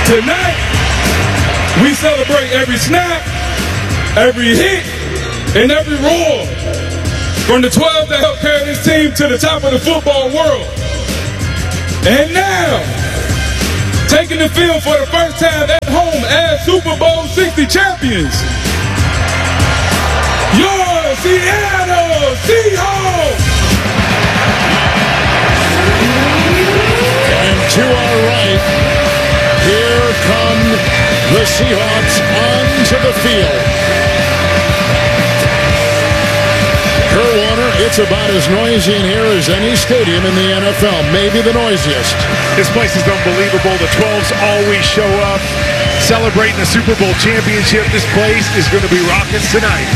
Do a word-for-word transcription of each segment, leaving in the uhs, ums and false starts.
Tonight, we celebrate every snap, every hit, and every roar. From the twelve that helped carry this team to the top of the football world. And now, taking the field for the first time at home as Super Bowl sixty champions, your Seattle Seahawks! And to our right, here come the Seahawks onto the field. Kurt Warner, it's about as noisy in here as any stadium in the N F L, maybe the noisiest. This place is unbelievable. The twelves always show up, celebrating the Super Bowl championship. This place is going to be rocking tonight.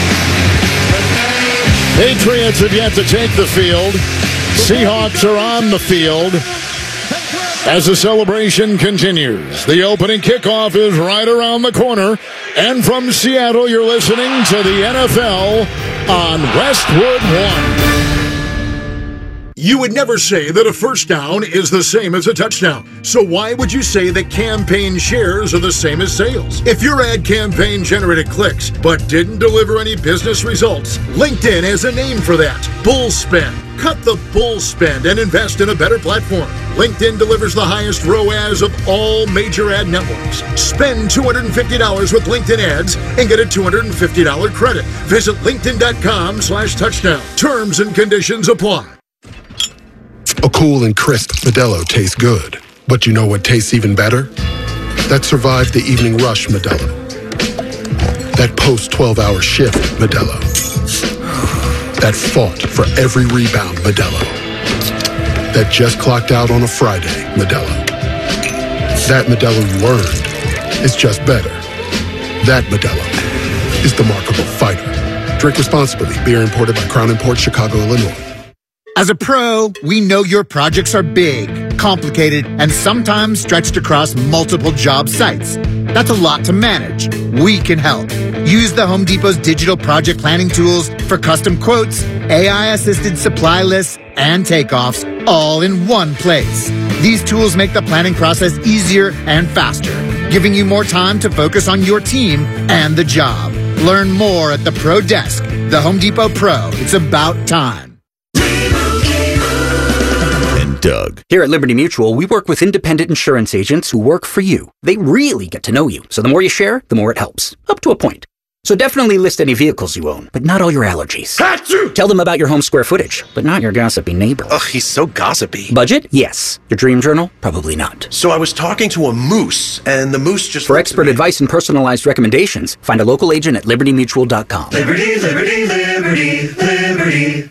Patriots have yet to take the field. Seahawks are on the field as the celebration continues. The opening kickoff is right around the corner. And from Seattle, you're listening to the N F L on Westwood One. You would never say that a first down is the same as a touchdown. So why would you say that campaign shares are the same as sales? If your ad campaign generated clicks but didn't deliver any business results, LinkedIn has a name for that: bull spend. Cut the bull spend and invest in a better platform. LinkedIn delivers the highest R O A S of all major ad networks. Spend two hundred fifty dollars with LinkedIn ads and get a two hundred fifty dollars credit. Visit linkedin.com slash touchdown. Terms and conditions apply. A cool and crisp Modelo tastes good. But you know what tastes even better? That survived the evening rush Modelo. That post twelve hour shift Modelo. That fought for every rebound Modelo. That just clocked out on a Friday Modelo. That Modelo you earned is just better. That Modelo is the Remarkable Fighter. Drink responsibly. Beer imported by Crown Imports, Chicago, Illinois. As a pro, we know your projects are big, complicated, and sometimes stretched across multiple job sites. That's a lot to manage. We can help. Use the Home Depot's digital project planning tools for custom quotes, A I-assisted supply lists, and takeoffs, all in one place. These tools make the planning process easier and faster, giving you more time to focus on your team and the job. Learn more at the Pro Desk. The Home Depot Pro. It's about time. Doug. Here at Liberty Mutual, we work with independent insurance agents who work for you. They really get to know you, so the more you share, the more it helps. Up to a point. So definitely list any vehicles you own, but not all your allergies. Achoo! Tell them about your home square footage, but not your gossipy neighbor. Ugh, he's so gossipy. Budget? Yes. Your dream journal? Probably not. So I was talking to a moose, and the moose just... For expert advice and personalized recommendations, find a local agent at liberty mutual dot com. Liberty, liberty, liberty, liberty.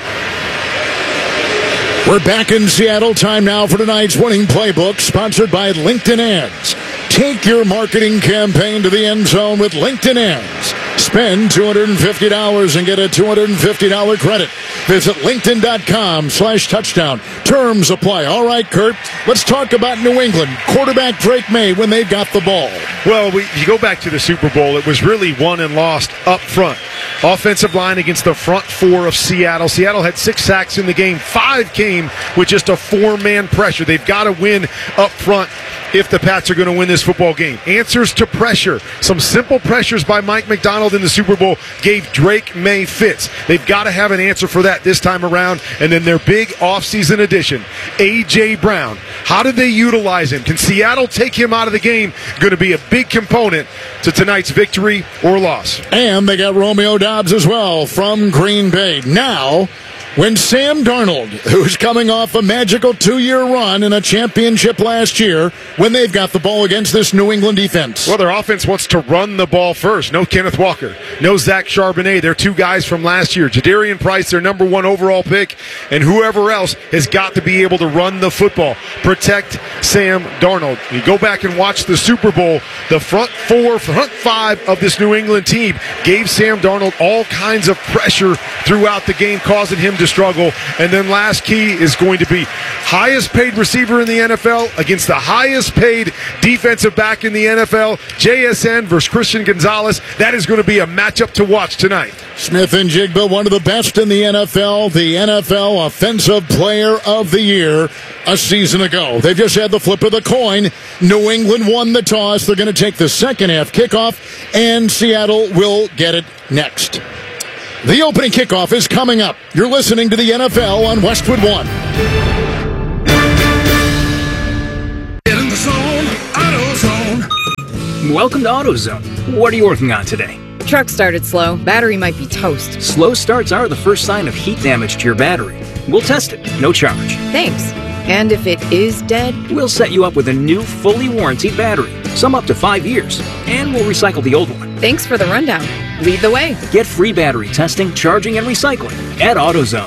We're back in Seattle. Time now for tonight's winning playbook, sponsored by LinkedIn Ads. Take your marketing campaign to the end zone with LinkedIn Ads. Spend two hundred fifty dollars and get a two hundred fifty dollars credit. Visit linkedin.com slash touchdown. Terms apply. All right, Kurt, let's talk about New England. Quarterback Drake May when they've got the ball. Well, we, you go back to the Super Bowl, it was really won and lost up front. Offensive line against the front four of Seattle. Seattle had six sacks in the game. Five came with just a four-man pressure. They've got to win up front if the Pats are going to win this football game. Answers to pressure. Some simple pressures by Mike McDonald in the Super Bowl gave Drake May fits. They've got to have an answer for that this time around. And then their big offseason addition, A J. Brown. How did they utilize him? Can Seattle take him out of the game? Going to be a big component to tonight's victory or loss. And they got Romeo Doubs as well from Green Bay. Now, when Sam Darnold, who's coming off a magical two-year run in a championship last year, when they've got the ball against this New England defense. Well, their offense wants to run the ball first. No Kenneth Walker. No Zach Charbonnet. They're two guys from last year. Jadarian Price, their number one overall pick, and whoever else has got to be able to run the football. Protect Sam Darnold. You go back and watch the Super Bowl, the front four, front five of this New England team gave Sam Darnold all kinds of pressure throughout the game, causing him to struggle. And then last key is going to be highest paid receiver in the N F L against the highest paid defensive back in the N F L. J S N versus Christian Gonzalez. That is going to be a matchup to watch tonight. Smith and Jigba, one of the best in the N F L, the N F L Offensive Player of the Year a season ago. They've just had the flip of the coin. New England won the toss. They're going to take the second half kickoff, and Seattle will get it next. The opening kickoff is coming up. You're listening to the N F L on Westwood One. Get in the zone, AutoZone. Welcome to AutoZone. What are you working on today? Truck started slow. Battery might be toast. Slow starts are the first sign of heat damage to your battery. We'll test it, no charge. Thanks. And if it is dead? We'll set you up with a new, fully warranted battery, some up to five years, and we'll recycle the old one. Thanks for the rundown. Lead the way. Get free battery testing, charging, and recycling at AutoZone.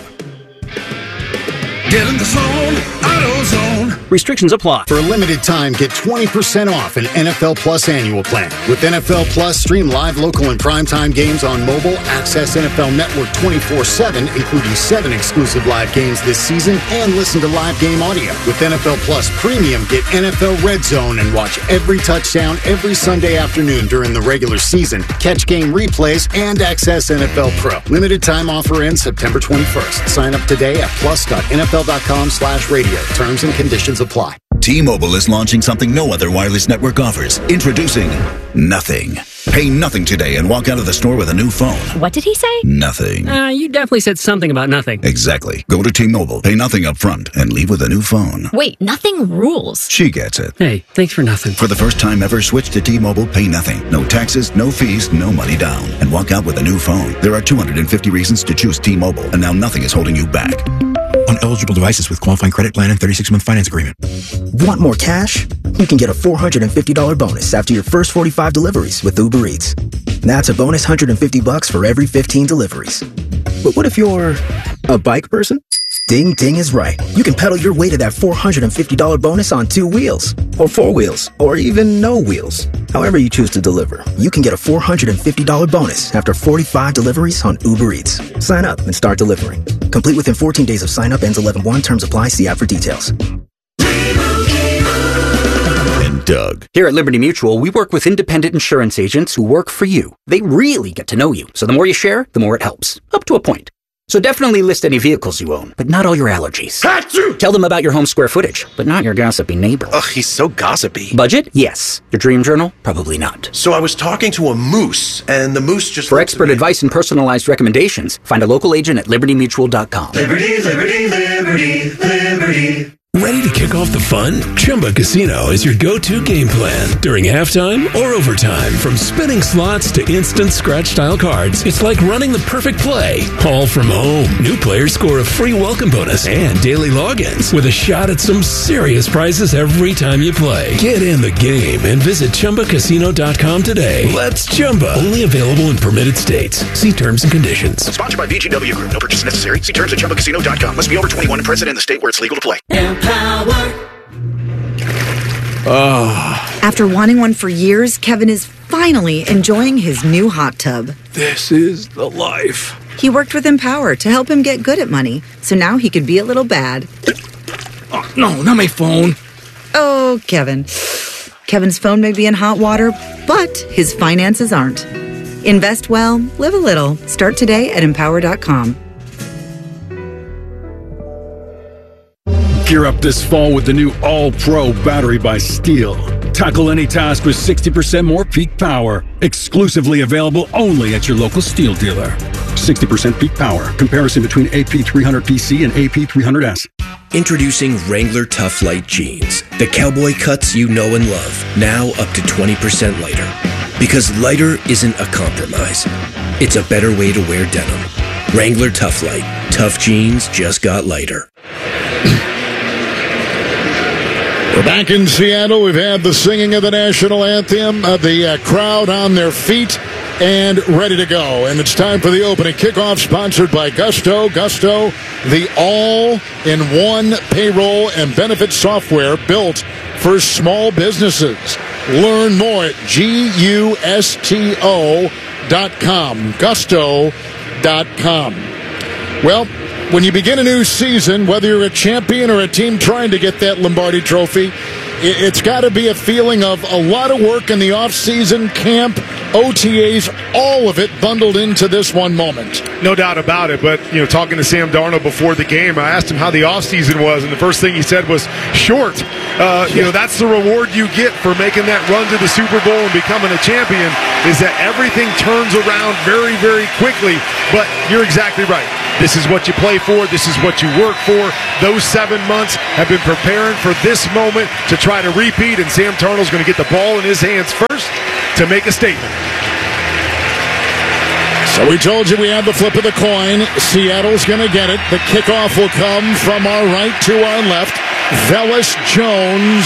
Get in the zone, AutoZone. Restrictions apply. For a limited time, get twenty percent off an N F L Plus annual plan. With N F L Plus, stream live, local, and primetime games on mobile, access N F L Network twenty-four seven, including seven exclusive live games this season, and listen to live game audio. With N F L Plus Premium, get N F L Red Zone and watch every touchdown every Sunday afternoon during the regular season. Catch game replays and access N F L Pro. Limited time offer ends September twenty-first. Sign up today at plus dot N F L dot com slash radio. Terms and conditions apply. T-Mobile is launching something no other wireless network offers. Introducing Nothing. Pay nothing today and walk out of the store with a new phone. What did he say? Nothing. Uh, you definitely said something about nothing. Exactly. Go to T-Mobile, pay nothing up front, and leave with a new phone. Wait, nothing rules. She gets it. Hey, thanks for nothing. For the first time ever, switch to T-Mobile, pay nothing. No taxes, no fees, no money down. And walk out with a new phone. There are two hundred fifty reasons to choose T-Mobile, and now nothing is holding you back. On eligible devices with qualifying credit plan and thirty-six month finance agreement. Want more cash? You can get a four hundred fifty dollars bonus after your first forty-five deliveries with Uber Eats. That's a bonus one hundred fifty bucks for every fifteen deliveries. But what if you're a bike person? Ding Ding is right. You can pedal your way to that four hundred fifty dollars bonus on two wheels, or four wheels, or even no wheels. However you choose to deliver, you can get a four hundred fifty dollars bonus after forty-five deliveries on Uber Eats. Sign up and start delivering. Complete within fourteen days of sign up. Ends eleven one. Terms apply. See app for details. And Doug. Here at Liberty Mutual, we work with independent insurance agents who work for you. They really get to know you. So the more you share, the more it helps. Up to a point. So definitely list any vehicles you own, but not all your allergies. Achoo! Tell them about your home square footage, but not your gossipy neighbor. Ugh, he's so gossipy. Budget? Yes. Your dream journal? Probably not. So I was talking to a moose, and the moose just... For expert advice and personalized recommendations, find a local agent at liberty mutual dot com. Liberty, liberty, liberty, liberty. Ready to kick off the fun? Chumba Casino is your go-to game plan during halftime or overtime. From spinning slots to instant scratch-style cards, it's like running the perfect play, all from home. New players score a free welcome bonus and daily logins with a shot at some serious prizes every time you play. Get in the game and visit chumba casino dot com today. Let's Chumba. Only available in permitted states. See terms and conditions. Sponsored by V G W Group. No purchase necessary. See terms at chumba casino dot com. Must be over twenty-one and present in the state where it's legal to play. Power. Oh. After wanting one for years, Kevin is finally enjoying his new hot tub. This is the life. He worked with Empower to help him get good at money, so now he could be a little bad. Oh, no, not my phone. Oh, Kevin. Kevin's phone may be in hot water, but his finances aren't. Invest well, live a little. Start today at empower dot com. Gear up this fall with the new All-Pro battery by Steel. Tackle any task with sixty percent more peak power. Exclusively available only at your local Steel dealer. sixty percent peak power. Comparison between A P three hundred P C and A P three hundred S. Introducing Wrangler Tough Light Jeans. The cowboy cuts you know and love. Now up to twenty percent lighter. Because lighter isn't a compromise. It's a better way to wear denim. Wrangler Tough Light. Tough jeans just got lighter. We're back in Seattle. We've had the singing of the national anthem, uh, the uh, crowd on their feet and ready to go. And it's time for the opening kickoff, sponsored by Gusto. Gusto, the all-in-one payroll and benefit software built for small businesses. Learn more at G U S T O dot com. Gusto dot com. Well, when you begin a new season, whether you're a champion or a team trying to get that Lombardi trophy, it's got to be a feeling of a lot of work in the offseason, camp, O T As, all of it bundled into this one moment. No doubt about it, but you know, talking to Sam Darnold before the game, I asked him how the offseason was, and the first thing he said was short. Uh, you know, that's the reward you get for making that run to the Super Bowl and becoming a champion, is that everything turns around very, very quickly. But you're exactly right. This is what you play for. This is what you work for. Those seven months have been preparing for this moment to try to repeat, and Sam Darnold's going to get the ball in his hands first to make a statement. So we told you we had the flip of the coin. Seattle's going to get it. The kickoff will come from our right to our left. Velus Jones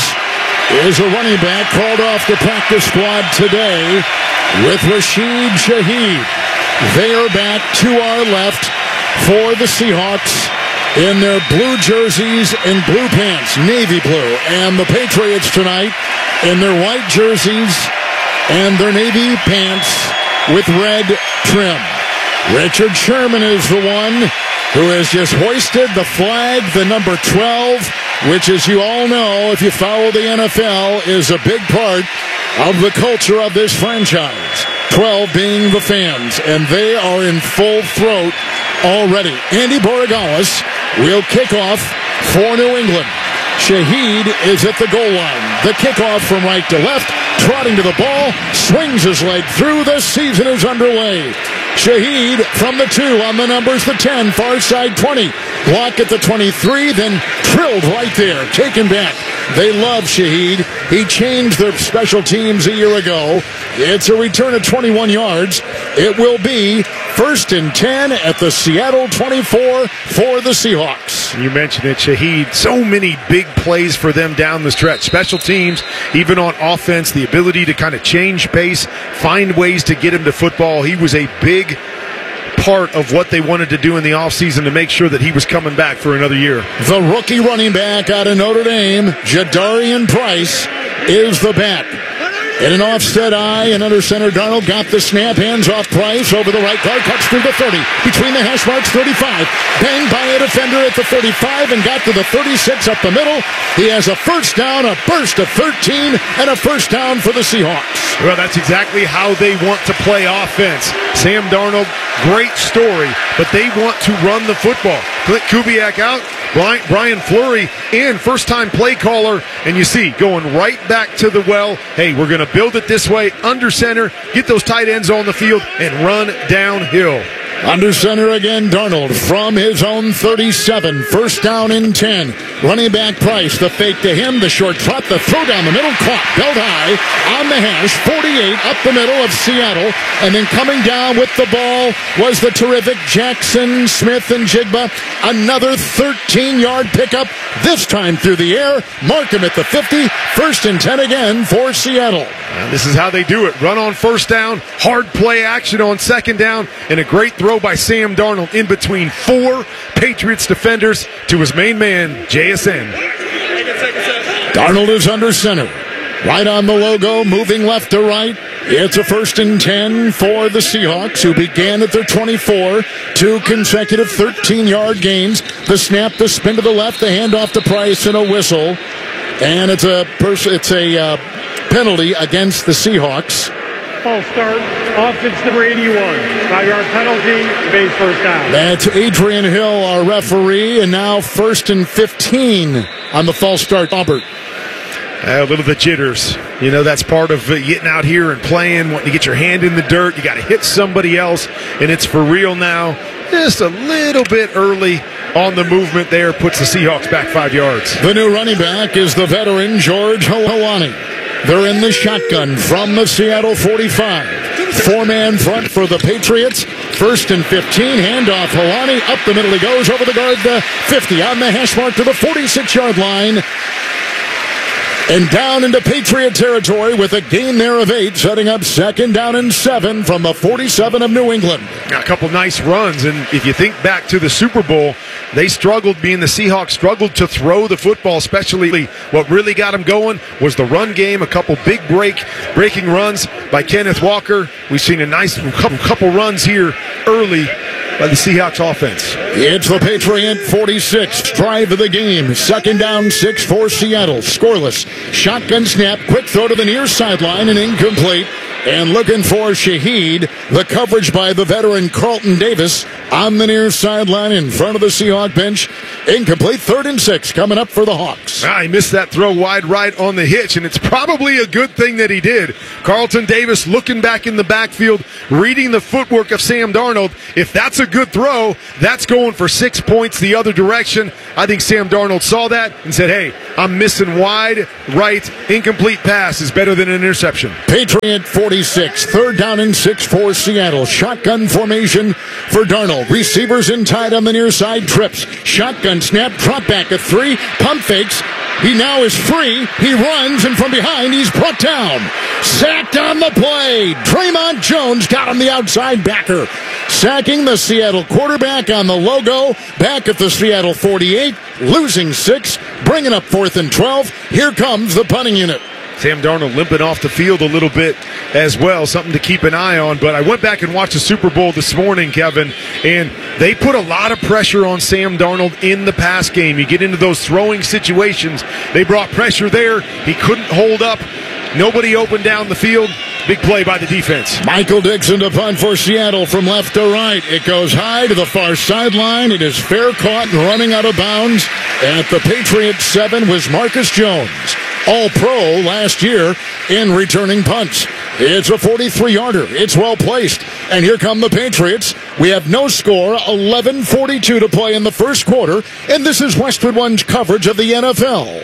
is a running back called off the practice squad today with Rashid Shaheed. They are back to our left for the Seahawks in their blue jerseys and blue pants, navy blue. And the Patriots tonight in their white jerseys and their navy pants with red trim. Richard Sherman is the one who has just hoisted the flag, the number twelve, which, as you all know, if you follow the N F L, is a big part of the culture of this franchise. twelve being the fans, and they are in full throat already. Andy Borregales will kick off for New England. Shaheed is at the goal line. The kickoff from right to left, trotting to the ball, swings his leg through. The season is underway. Shaheed from the two on the numbers, the ten, far side twenty. Block at the twenty-three, then drilled right there, taken back. They love Shaheed. He changed their special teams a year ago. It's a return of twenty-one yards. It will be first and ten at the Seattle twenty-four for the Seahawks. You mentioned it, Shaheed. So many big plays for them down the stretch. Special teams, even on offense, the ability to kind of change pace, find ways to get him to football. He was a big part of what they wanted to do in the offseason to make sure that he was coming back for another year. The rookie running back out of Notre Dame, Jadarian Price, is the back. In an offset eye and under center, Darnold got the snap, hands off Price over the right guard, cuts through the thirty, between the hash marks, thirty-five, banged by a defender at the thirty-five and got to the thirty-six up the middle. He has a first down, a burst of thirteen, and a first down for the Seahawks. Well, that's exactly how they want to play offense. Sam Darnold, great story, but they want to run the football. Clint Kubiak out, Brian Fleury in, first-time play caller, and you see, going right back to the well, hey, we're going to build it this way, under center, get those tight ends on the field, and run downhill. Under center again, Darnold from his own thirty-seven. First down and ten. Running back Price, the fake to him, the short trot, the throw down the middle, caught, belt high, on the hash, forty-eight up the middle of Seattle. And then coming down with the ball was the terrific Jackson Smith and Jigba. Another thirteen-yard pickup, this time through the air. Markham at the fifty. First and ten again for Seattle. And this is how they do it. Run on first down, hard play action on second down, and a great throw by Sam Darnold in between four Patriots defenders to his main man, J S N. Darnold is under center. Right on the logo, moving left to right. It's a first and ten for the Seahawks, who began at their twenty-four. Two consecutive thirteen-yard gains. The snap, the spin to the left, the handoff to Price, and a whistle. And it's a pers- it's a uh, penalty against the Seahawks. False start. Offense number eighty-one. Five-yard penalty. Base first down. That's Adrian Hill, our referee, and now first and fifteen on the false start. Aubert. Uh, a little bit jitters. You know, that's part of uh, getting out here and playing, wanting to get your hand in the dirt. You got to hit somebody else, and it's for real now. Just a little bit early on the movement there. Puts the Seahawks back five yards. The new running back is the veteran George Holani. They're in the shotgun from the Seattle forty-five. Four-man front for the Patriots. First and fifteen. Handoff Holani. Up the middle he goes. Over the guard, the fifty. On the hash mark to the forty-six-yard line. And down into Patriot territory with a gain there of eight, setting up second down and seven from the forty-seven of New England. A couple nice runs, and if you think back to the Super Bowl, they struggled, being the Seahawks struggled to throw the football, especially what really got them going was the run game. A couple big break, breaking runs by Kenneth Walker. We've seen a nice couple, couple runs here early by the Seahawks offense. It's the Patriot forty-six. Drive of the game. Second down, six for Seattle. Scoreless. Shotgun snap. Quick throw to the near sideline and incomplete. And looking for Shaheed. The coverage by the veteran Carlton Davis on the near sideline in front of the Seahawk bench. Incomplete. Third and six coming up for the Hawks. Ah, he missed that throw wide right on the hitch, and it's probably a good thing that he did. Carlton Davis looking back in the backfield, reading the footwork of Sam Darnold. If that's a good throw, that's going for six points the other direction. I think Sam Darnold saw that and said, hey, I'm missing wide right. Incomplete pass is better than an interception. Patriot forty-six. Third down and six for Seattle. Shotgun formation for Darnold. Receivers in tight on the near side. Trips. Shotgun snap. Drop back at three. Pump fakes. He now is free. He runs, and from behind, he's brought down. Sacked on the play. Draymond Jones got him the outside backer. Sacking the Seattle quarterback on the logo. Back at the Seattle forty-eight. Losing six. Bringing up fourth and twelve. Here comes the punting unit. Sam Darnold limping off the field a little bit as well, something to keep an eye on. But I went back and watched the Super Bowl this morning, Kevin, and they put a lot of pressure on Sam Darnold in the pass game. You get into those throwing situations. They brought pressure there. He couldn't hold up. Nobody open down the field. Big play by the defense. Michael Dixon to punt for Seattle from left to right. It goes high to the far sideline. It is fair caught and running out of bounds. At the Patriots seven was Marcus Jones, All-Pro last year in returning punts. It's a forty-three-yarder. It's well placed. And here come the Patriots. We have no score, eleven forty-two to play in the first quarter. And this is Westwood One's coverage of the N F L.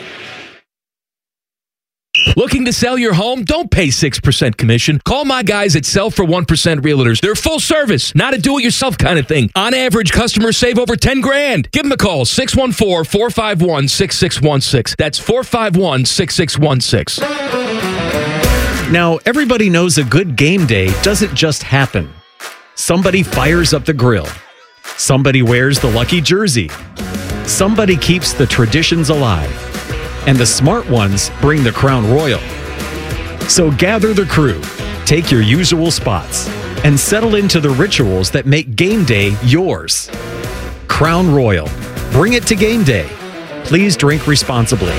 Looking to sell your home? Don't pay six percent commission. Call my guys at Sell for one percent Realtors. They're full service, not a do-it-yourself kind of thing. On average, customers save over ten grand. Give them a call, six one four, four five one, six six one six. That's four five one, six six one six. Now, everybody knows a good game day doesn't just happen. Somebody fires up the grill. Somebody wears the lucky jersey. Somebody keeps the traditions alive. And the smart ones bring the Crown Royal. So gather the crew, take your usual spots, and settle into the rituals that make game day yours. Crown Royal. Bring it to game day. Please drink responsibly.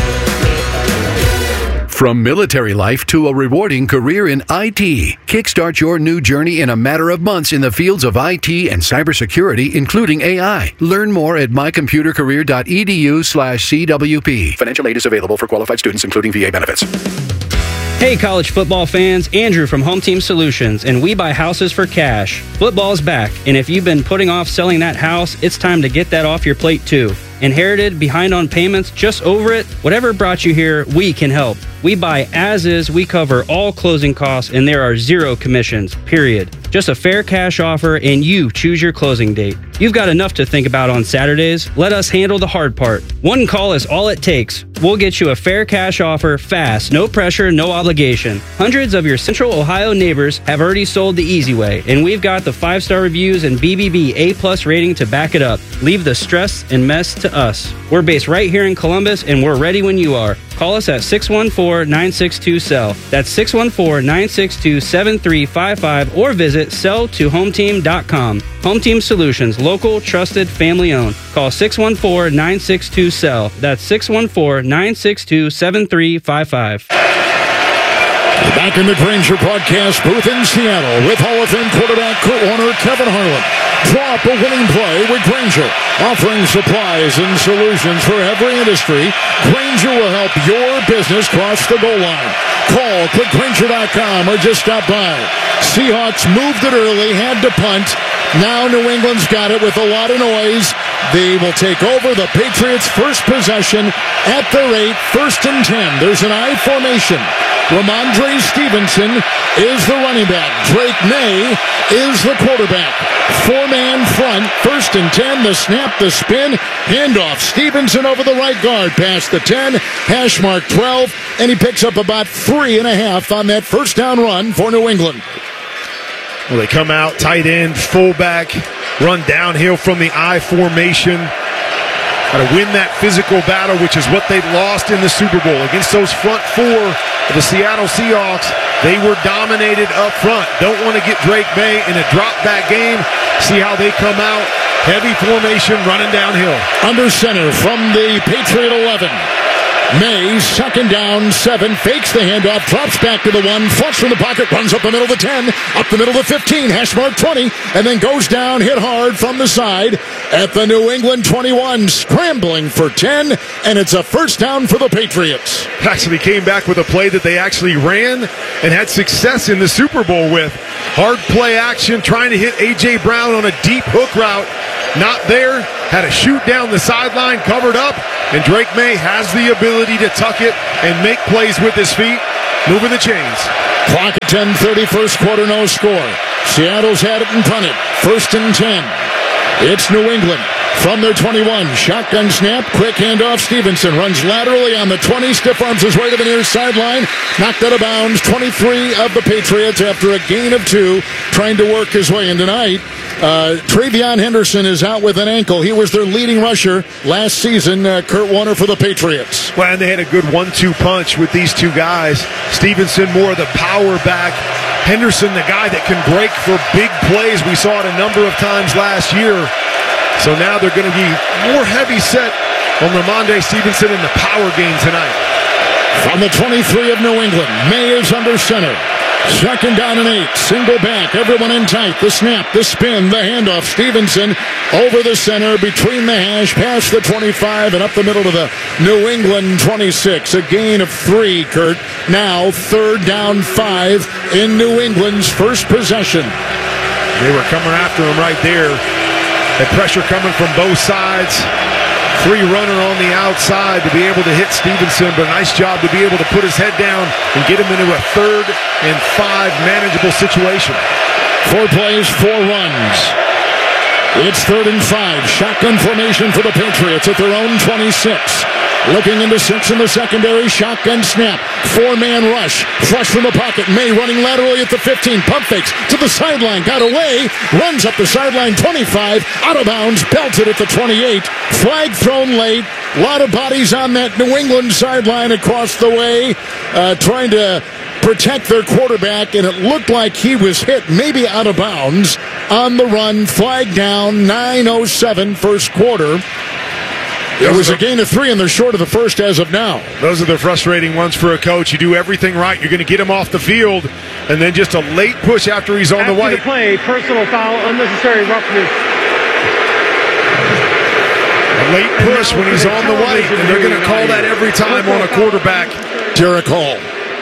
From military life to a rewarding career in I T, kickstart your new journey in a matter of months in the fields of I T and cybersecurity, including A I. Learn more at mycomputercareer.edu slash CWP. Financial aid is available for qualified students, including V A benefits. Hey, college football fans, Andrew from Home Team Solutions, and we buy houses for cash. Football's back, and if you've been putting off selling that house, it's time to get that off your plate too. Inherited, behind on payments, just over it? Whatever brought you here, we can help. We buy as is, we cover all closing costs, and there are zero commissions, period. Just a fair cash offer, and you choose your closing date. You've got enough to think about on Saturdays. Let us handle the hard part. One call is all it takes. We'll get you a fair cash offer fast, no pressure, no obligation. Hundreds of your Central Ohio neighbors have already sold the easy way, and we've got the five-star reviews and B B B A-plus rating to back it up. Leave the stress and mess to us. We're based right here in Columbus, and we're ready when you are. Call us at six one four, nine six two, S E L L. That's six one four, nine six two, seven three five five, or visit sell to home team dot com. Home Team Solutions, local, trusted, family owned. Call six one four, nine six two, S E L L. That's six one four, nine six two, seven three five five. Back in the Grainger broadcast booth in Seattle with Hall of Fame quarterback Kurt Warner, Kevin Harlan. Draw up a winning play with Grainger, offering supplies and solutions for every industry. Grainger will help your business cross the goal line. Call click Grainger dot com or just stop by. Seahawks moved it early, had to punt. Now New England's got it with a lot of noise. They will take over the Patriots' first possession at their eight, first and ten. There's an I formation. Ramondre Stevenson is the running back. Drake May is the quarterback. Four-man front, first and ten. The snap, the spin, handoff. Stevenson over the right guard, past the ten, hash mark twelve, and he picks up about three and a half on that first down run for New England. Well, they come out, tight end, fullback, run downhill from the I formation. Got to win that physical battle, which is what they lost in the Super Bowl against those front four of the Seattle Seahawks. They were dominated up front. Don't want to get Drake May in a drop-back game. See how they come out. Heavy formation running downhill. Under center from the Patriot eleven. May, second down, seven, fakes the handoff, drops back to the one, flush from the pocket, runs up the middle of the ten, up the middle of the fifteen, hash mark twenty, and then goes down, hit hard from the side at the New England twenty-one, scrambling for ten, and it's a first down for the Patriots. Actually came back with a play that they actually ran and had success in the Super Bowl with. Hard play action, trying to hit A J. Brown on a deep hook route. Not there. Had a shoot down the sideline, covered up, and Drake May has the ability to tuck it and make plays with his feet, moving the chains. Clock at ten thirty, first quarter, no score. Seattle's had it and punted. First and ten. It's New England from their twenty-one. Shotgun snap, quick handoff. Stevenson runs laterally on the twenty, stiff arms his way to the near sideline. Knocked out of bounds. twenty-three of the Patriots after a gain of two, trying to work his way in tonight. Uh, Travion Henderson is out with an ankle. He was their leading rusher last season. Uh, Kurt Warner for the Patriots. Well, and they had a good one two punch with these two guys. Stevenson more the power back. Henderson the guy that can break for big plays. We saw it a number of times last year. So now they're going to be more heavy set on Ramondre Stevenson in the power game tonight. From the twenty-three of New England, May is under center. Second down and eight. Single back. Everyone in tight. The snap, the spin, the handoff. Stevenson over the center, between the hash, past the twenty-five, and up the middle to the New England twenty-six. A gain of three, Kurt. Now third down five in New England's first possession. They were coming after him right there. That pressure coming from both sides. Free runner on the outside to be able to hit Stevenson, but a nice job to be able to put his head down and get him into a third and five manageable situation. Four plays, four runs. It's third and five. Shotgun formation for the Patriots at their own twenty-six. Looking into six in the secondary. Shotgun snap. Four-man rush. Flush from the pocket. May running laterally at the fifteen. Pump fakes to the sideline. Got away. Runs up the sideline. twenty-five. Out of bounds. Belted at the twenty-eight. Flag thrown late. A lot of bodies on that New England sideline across the way. Uh, trying to protect their quarterback, and it looked like he was hit, maybe out of bounds, on the run. Flag down. nine oh seven first quarter. It was a gain of three, and they're short of the first as of now. Those are the frustrating ones for a coach. You do everything right. You're going to get him off the field, and then just a late push after he's on after the white. The play, personal foul, unnecessary roughness. A late push when he's on the white, and they're going to call that every time on a quarterback. Derek Hall.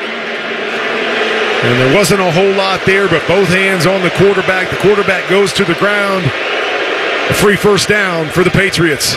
And there wasn't a whole lot there, but both hands on the quarterback. The quarterback goes to the ground. A free first down for the Patriots.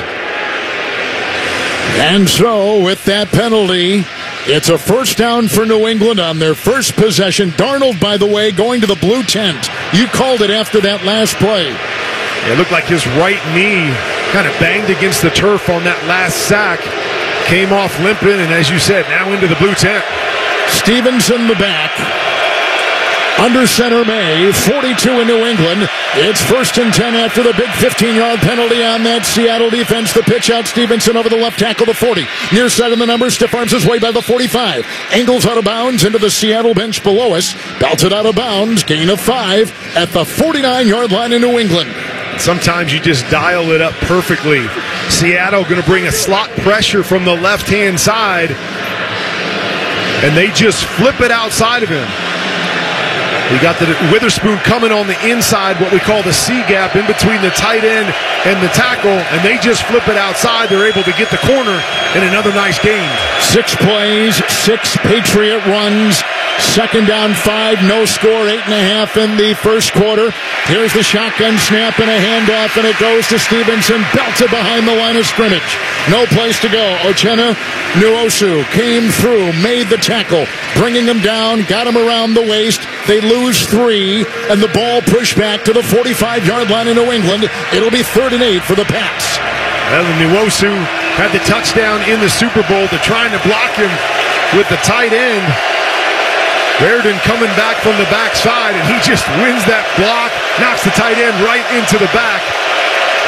And so, with that penalty, it's a first down for New England on their first possession. Darnold, by the way, going to the blue tent. You called it after that last play. It looked like his right knee kind of banged against the turf on that last sack. Came off limping, and as you said, now into the blue tent. Stevenson the back. Under center May, forty-two in New England. It's first and ten after the big fifteen-yard penalty on that Seattle defense. The pitch out, Stevenson over the left tackle, the forty. Near side of the numbers, stiff arms his way by the forty-five. Angles out of bounds into the Seattle bench below us. Belted out of bounds, gain of five at the forty-nine-yard line in New England. Sometimes you just dial it up perfectly. Seattle going to bring a slot pressure from the left-hand side, and they just flip it outside of him. We got the Witherspoon coming on the inside, what we call the C gap, in between the tight end and the tackle, and they just flip it outside. They're able to get the corner, and another nice gain. Six plays, six Patriot runs, second down five, no score, eight and a half in the first quarter. Here's the shotgun snap and a handoff, and it goes to Stevenson, belted behind the line of scrimmage. No place to go. Uchenna Nwosu came through, made the tackle, bringing him down, got him around the waist. They lose three, and the ball pushed back to the forty-five-yard line in New England. It'll be third and eight for the Pats. Well, Nwosu had the touchdown in the Super Bowl. They're trying to block him with the tight end. Reardon coming back from the backside, and he just wins that block, knocks the tight end right into the back.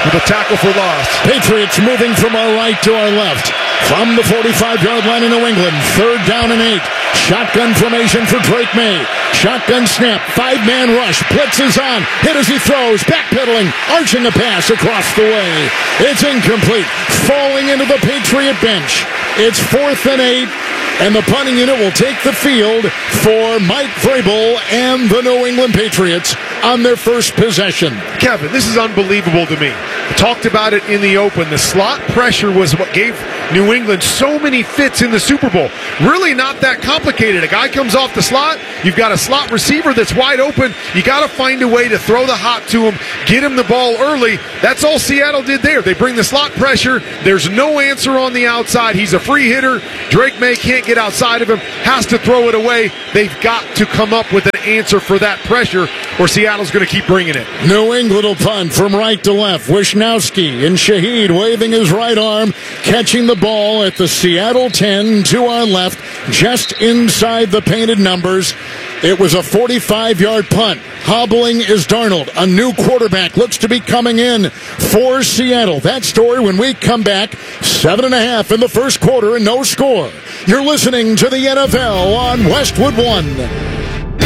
with a tackle for loss. Patriots moving from our right to our left. From the forty-five-yard line in New England, third down and eight. Shotgun formation for Drake May. Shotgun snap, five-man rush. Blitz is on. Hit as he throws. Backpedaling, arching a pass across the way. It's incomplete. Falling into the Patriot bench. It's fourth and eight. And the punting unit will take the field for Mike Vrabel and the New England Patriots on their first possession. Kevin, this is unbelievable to me. I talked about it in the open. The slot pressure was what gave New England so many fits in the Super Bowl. Really not that complicated. A guy comes off the slot. You've got a slot receiver that's wide open. You got to find a way to throw the hot to him, get him the ball early. That's all Seattle did there. They bring the slot pressure. There's no answer on the outside. He's a free hitter. Drake May can't get outside of him, has to throw it away. They've got to come up with an answer for that pressure, or Seattle's going to keep bringing it. New England will punt from right to left. Wishnowski and Shaheed waving his right arm, catching the ball at the Seattle ten to our left, just inside the painted numbers. It was a forty-five-yard punt. Hobbling is Darnold. A new quarterback looks to be coming in for Seattle. That story when we come back. Seven and a half in the first quarter and no score. You're listening to the N F L on Westwood One.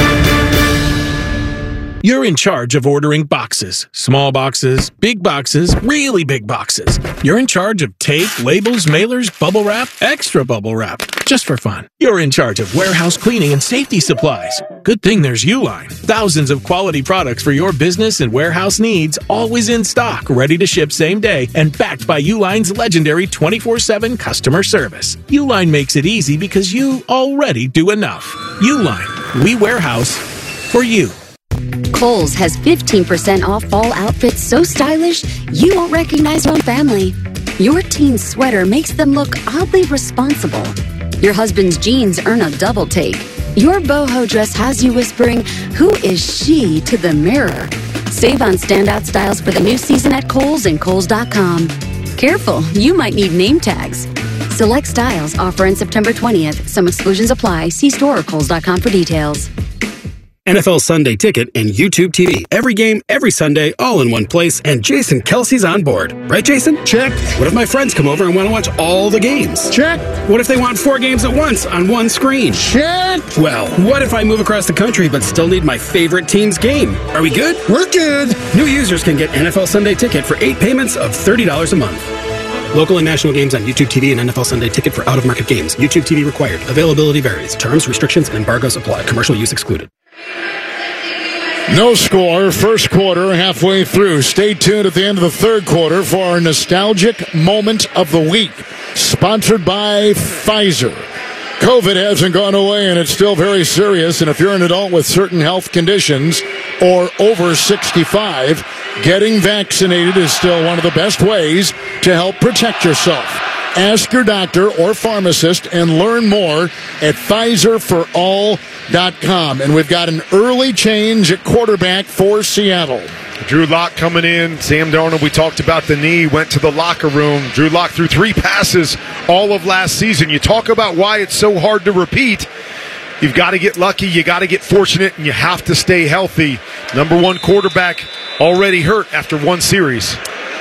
You're in charge of ordering boxes. Small boxes, big boxes, really big boxes. You're in charge of tape, labels, mailers, bubble wrap, extra bubble wrap, just for fun. You're in charge of warehouse cleaning and safety supplies. Good thing there's Uline. Thousands of quality products for your business and warehouse needs, always in stock, ready to ship same day, and backed by Uline's legendary twenty-four seven customer service. Uline makes it easy because you already do enough. Uline, we warehouse for you. Kohl's has fifteen percent off fall outfits so stylish you won't recognize your own family. Your teen's sweater makes them look oddly responsible. Your husband's jeans earn a double take. Your boho dress has you whispering, "Who is she?" to the mirror. Save on standout styles for the new season at Kohl's and Kohl's dot com. Careful, you might need name tags. Select styles offer in September twentieth. Some exclusions apply. See store or Kohl's dot com for details. N F L Sunday Ticket and YouTube T V. Every game, every Sunday, all in one place, and Jason Kelsey's on board. Right, Jason? Check. What if my friends come over and want to watch all the games? Check. What if they want four games at once on one screen? Check. Well, what if I move across the country but still need my favorite team's game? Are we good? We're good. New users can get N F L Sunday Ticket for eight payments of thirty dollars a month. Local and national games on YouTube T V and N F L Sunday Ticket for out-of-market games. YouTube T V required. Availability varies. Terms, restrictions, and embargoes apply. Commercial use excluded. No score, first quarter, halfway through. Stay tuned at the end of the third quarter for our nostalgic moment of the week. Sponsored by Pfizer. COVID hasn't gone away, and it's still very serious. And if you're an adult with certain health conditions or over sixty-five, getting vaccinated is still one of the best ways to help protect yourself. Ask your doctor or pharmacist and learn more at Pfizer for all dot com. And we've got an early change at quarterback for Seattle. Drew Lock coming in. Sam Darnold, we talked about the knee, went to the locker room. Drew Lock threw three passes all of last season. You talk about why it's so hard to repeat. You've got to get lucky, you got to get fortunate, and you have to stay healthy. Number one quarterback already hurt after one series.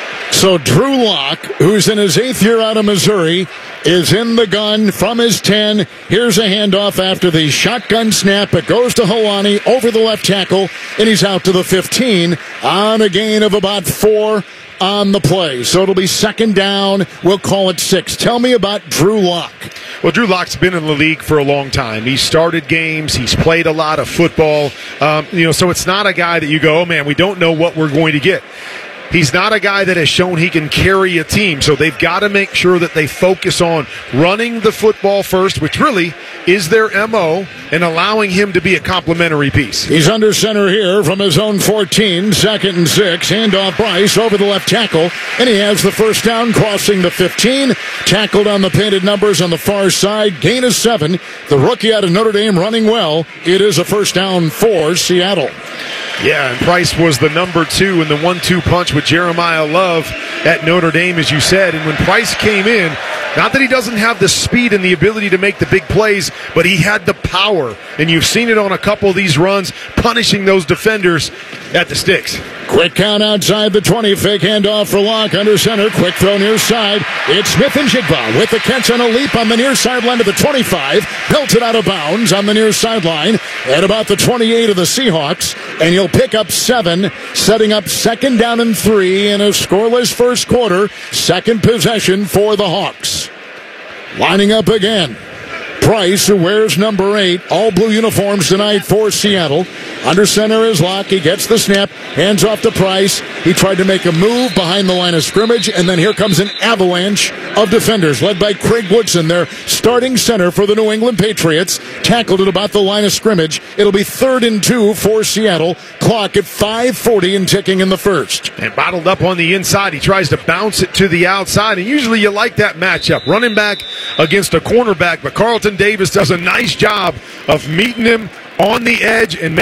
So Drew Lock, who's in his eighth year out of Missouri, is in the gun from his ten. Here's a handoff after the shotgun snap. It goes to Helwani over the left tackle, and he's out to the fifteen on a gain of about four on the play. So it'll be second down. We'll call it six. Tell me about Drew Lock. Well, Drew Lock's been in the league for a long time. He's started games. He's played a lot of football. Um, you know, so it's not a guy that you go, oh, man, we don't know what we're going to get. He's not a guy that has shown he can carry a team, so they've got to make sure that they focus on running the football first, which really is their M O, and allowing him to be a complementary piece. He's under center here from his own fourteen, second and six. Handoff Bryce over the left tackle, and he has the first down crossing the fifteen. Tackled on the painted numbers on the far side. Gain of seven. The rookie out of Notre Dame running well. It is a first down for Seattle. Yeah, and Price was the number two in the one two punch with Jeremiah Love at Notre Dame, as you said. And when Price came in, not that he doesn't have the speed and the ability to make the big plays, but he had the power. And you've seen it on a couple of these runs, punishing those defenders at the sticks. Quick count outside the twenty. Fake handoff for Locke under center. Quick throw near side. It's Smith and Jigba with the catch on a leap on the near sideline of the twenty-five. Belted out of bounds on the near sideline at about the twenty-eight of the Seahawks. And he'll pick up seven, setting up second down and three in a scoreless first quarter. Second possession for the Hawks. Lining up again. Price, who wears number eight. All blue uniforms tonight for Seattle. Under center is Locke. He gets the snap. Hands off to Price. He tried to make a move behind the line of scrimmage, and then here comes an avalanche of defenders led by Craig Woodson, their starting center for the New England Patriots. Tackled at about the line of scrimmage. It'll be third and two for Seattle. Clock at five forty and ticking in the first. And bottled up on the inside. He tries to bounce it to the outside, and usually you like that matchup. Running back against a cornerback, but Carlton Davis does a nice job of meeting him on the edge and